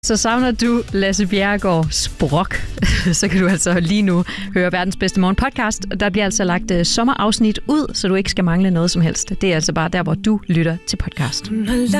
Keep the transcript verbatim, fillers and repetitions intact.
Så savner du Lasse Bjerregaards brok, så kan du altså lige nu høre verdens bedste morgen podcast. Der bliver altså lagt sommerafsnit ud, så du ikke skal mangle noget som helst. Det er altså bare der, hvor du lytter til podcast.